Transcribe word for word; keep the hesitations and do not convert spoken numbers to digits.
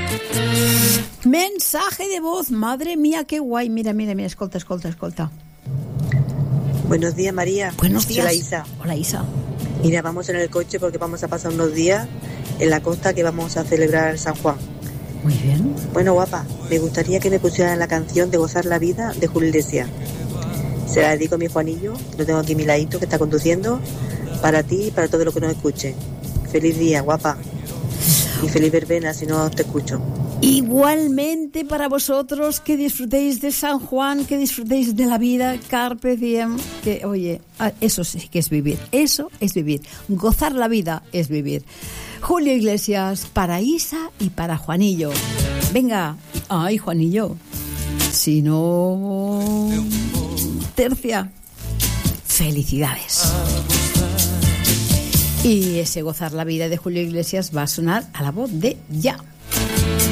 Mensaje de voz, madre mía, qué guay. Mira, mira, mira, escolta, escolta, escolta. Buenos días, María. Buenos días. Hola, Isa. Hola, Isa. Mira, vamos en el coche porque vamos a pasar unos días en la costa que vamos a celebrar San Juan. Muy bien. Bueno, guapa, me gustaría que me pusieran la canción de Gozar la Vida de Julio Iglesias. Se la dedico a mi Juanillo, lo tengo aquí a mi ladito que está conduciendo, para ti y para todo lo que nos escuche. Feliz día, guapa. Y feliz verbena si no te escucho. Igualmente para vosotros, que disfrutéis de San Juan, que disfrutéis de la vida, carpe diem, que oye, eso sí que es vivir, eso es vivir, gozar la vida es vivir. Julio Iglesias para Isa y para Juanillo. Venga, ay Juanillo, si no tercia, felicidades. Y ese gozar la vida de Julio Iglesias va a sonar a la voz de Ya.